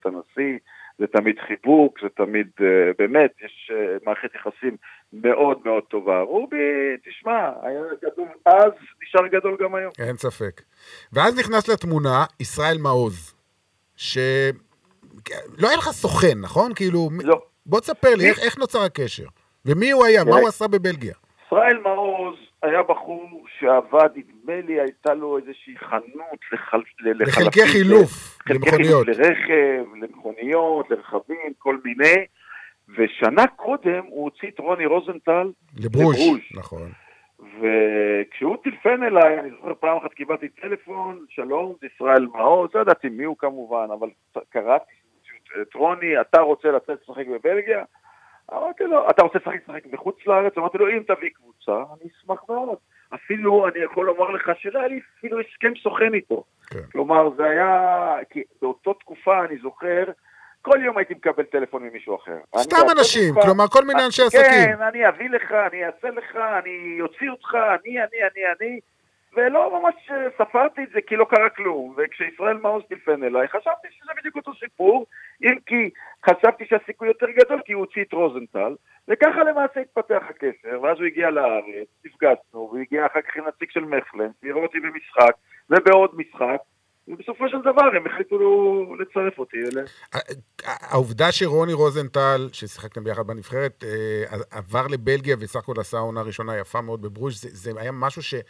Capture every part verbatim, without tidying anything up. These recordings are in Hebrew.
את הנשיא, זה תמיד חיבוק, זה תמיד, באמת, יש מערכת יחסים מאוד מאוד טובה. רובי, תשמע, היה גדול אז, נשאר גדול גם היום. אין ספק. ואז נכנס לתמונה ישראל מעוז, שלא היה לך סוכן, נכון? כאילו, לא. בוא תספר לי, איך, איך נוצר הקשר? ומי הוא היה? מה הוא עשה בבלגיה? ישראל מעוז היה בחור שעבד, נדמה לי, הייתה לו איזושהי חנות לחל... לחלקי חילוף, למכוניות. לרכב, למכוניות, לרכבים, כל מיני, ושנה קודם הוא הוציא את רוני רוזנטל לברוז', נכון. וכשהוא טלפן אליי, אני זוכר פעם אחת קיבלתי טלפון, שלום, זה ישראל מעוז, לא ידעתי מי הוא כמובן, אבל קראתי את רוני, אתה רוצה לצאת לשחק בבלגיה? אמרתי לו, אתה רוצה לשחק לשחק בחוץ לארץ? אמרתי לו, אם תביא קבוצה, אני אשמח מאוד. אפילו, אני יכול לומר לך, שלא היה לי אפילו הסכם סוכן איתו. כן. כלומר, זה היה, כי באותו תקופה, אני זוכר, כל יום הייתי מקבל טלפון ממישהו אחר. סתם אנשים, תקופה, כלומר, כל מיני אנשי עסקים. כן, אני אביא לך, אני אעשה לך, אני אוציא אותך, אני, אני, אני, אני, ולא ממש ספרתי את זה, כי לא קרה כלום. וכשישראל מעוז טלפן אליי, חשבתי שזה בדיוק אותו סיפור, אם כי חשבתי שהסיכוי יותר גדול, כי הוא הוציא את רוזנטל, וככה למעשה התפתח הקשר, ואז הוא הגיע לארץ, נפגשנו, הוא הגיע אחר כך עם נציג של מחלן, ויראו אותי במשחק, ובעוד משחק, ובסופו של דבר הם החליטו לו לצרף אותי אלה. העובדה שרוני רוזנטל, ששיחקתם ביחד בנבחרת, עבר לבלגיה וסך הכל עשה עונה ראשונה יפה מאוד בברוז', זה, זה היה משהו ש,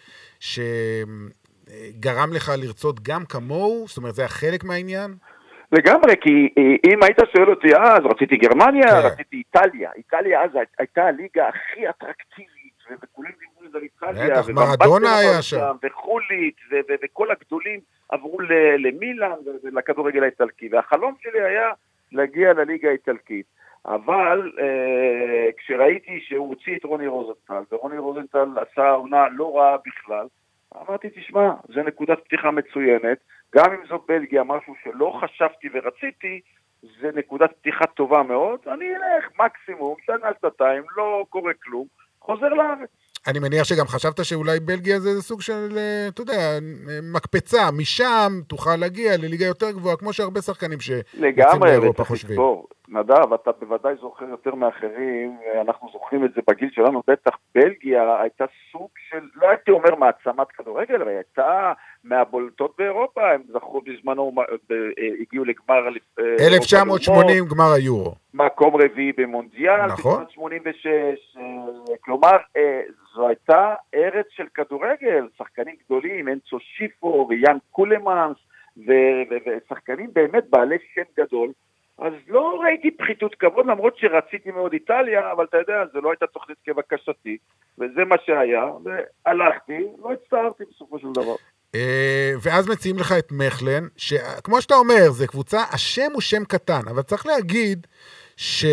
שגרם לך לרצות גם כמוהו? זאת אומרת, זה היה חלק מהעניין? לגמרי, כי אם היית שואל אותי אז, רציתי גרמניה, רציתי איטליה. איטליה אז הייתה הליגה הכי אטרקטיבית, וכולם דיברו לזה על איטליה. בטח, מרדונה היה שם. וחולית, וכל הגדולים עברו למילאן ולכדורגל האיטלקי. והחלום שלי היה להגיע לליגה האיטלקית. אבל כשראיתי שהוא הוציא את רוני רוזנטל, ורוני רוזנטל עשה עונה לא רעה בכלל, אמרתי, תשמע, זה נקודת פתיחה מצוינת, גם אם זו בלגיה, משהו שלא חשבתי ורציתי, זה נקודת פתיחה טובה מאוד, אני אלך מקסימום, שנה שנתיים, לא קורה כלום, חוזר לארץ. אני מניח שגם חשבת שאולי בלגיה זה סוג של, אתה יודע, מקפצה, משם תוכל להגיע לליגה יותר גבוהה, כמו שהרבה שחקנים שיוצאים באירופה חושבים. נדב, אתה בוודאי זוכר יותר מאחרים, אנחנו זוכרים את זה בגיל שלנו, בטח בלגיה הייתה סוג של, לא הייתי אומר מעצמת כדורגל, אבל הייתה מהבולטות באירופה, הם זכו בזמנו, הגיעו לגמר אלף תשע מאות שמונים גמר היורו. מקום רביעי במונדיאל, נכון. שמונים ושש, כלומר, זו הייתה ארץ של כדורגל, שחקנים גדולים, אנצו שיפו ויאן קולמנס, ושחקנים באמת בעלי שם גדול, אז לא ראיתי פחיתות כבוד, למרות שרציתי מאוד איטליה, אבל אתה יודע, זה לא הייתה תוכנית כבקשתי, וזה מה שהיה, והלכתי, לא הצטערתי בסופו של דבר. ואז מציעים לך את מחלן, שכמו שאתה אומר, זה קבוצה, השם הוא שם קטן, אבל צריך להגיד ש...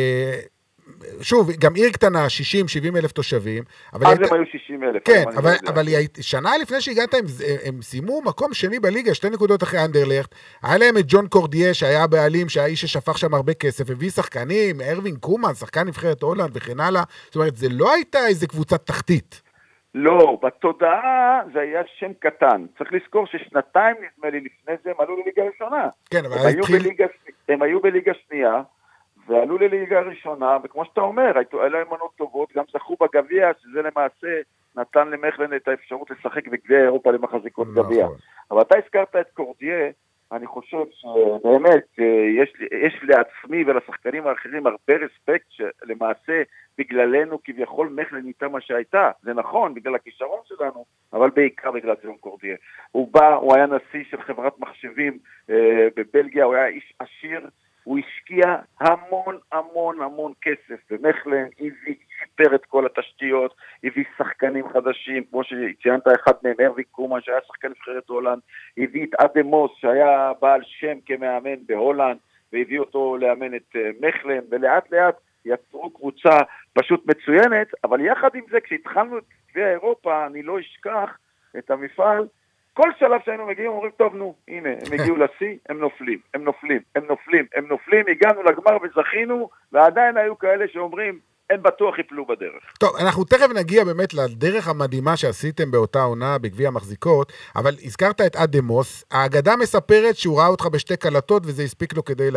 שוב, גם עיר קטנה, שישים שבעים אלף תושבים. אז הם היו שישים אלף. כן, אבל שנה לפני שהגעת, הם סיימו מקום שני בליגה, שתי נקודות אחרי אנדרלכט, היה להם את ג'ון קורדיה, שהיה בעלים, שהאיש ששפך שם הרבה כסף, הביא שחקנים, ארווין קומן, שחקן נבחרת הולנד וכן הלאה, זאת אומרת, זה לא הייתה איזה קבוצת תחתית. לא, בתודעה זה היה שם קטן. צריך לזכור ששנתיים נדמה לי לפני זה, הם עלו לליגה ראשונה. כן, אבל הם היו בליגה שנייה, ועלו לליגה הראשונה, וכמו שאתה אומר, היו להם מנות טובות, גם זכו בגביע, שזה למעשה נתן למחלן את האפשרות לשחק בגביע אירופה למחזיקות גביע. אבל אתה הזכרת את קורדיה, אני חושב שבאמת יש, יש לעצמי ולשחקנים האחרים הרבה רספקט, שלמעשה בגללנו כביכול מחלן ניתה מה שהייתה. זה נכון, בגלל הכישרון שלנו, אבל בעיקר בגלל ג'ון קורדיה. הוא בא, הוא היה נשיא של חברת מחשבים אה, בבלגיה, הוא היה איש עשיר, הוא השקיע המון המון המון כסף במחלן, הביא, שיפר את כל התשתיות, הביא שחקנים חדשים, כמו שציינת אחד מהם, ארווין קומן, שהיה שחקן נבחרת הולנד, הביא את אדמוס, שהיה בעל שם כמאמן בהולנד, והביא אותו לאמן את מחלן, ולאט לאט יצרו קבוצה פשוט מצוינת, אבל יחד עם זה, כשהתחלנו את גביע אירופה, אני לא אשכח את המפעל, כל שלב שהיינו מגיעים, אומרים, טוב, נו, הנה, הם הגיעו לשיא, הם נופלים, הם נופלים, הם נופלים, הם נופלים, הגענו לגמר וזכינו, ועדיין היו כאלה שאומרים, הם בטוח יפלו בדרך. טוב, אנחנו תכף נגיע באמת לדרך המדהימה שעשיתם באותה עונה בגביע המחזיקות, אבל הזכרת את אדמוס, האגדה מספרת שהוא ראה אותך בשתי קלטות, וזה הספיק לו כדי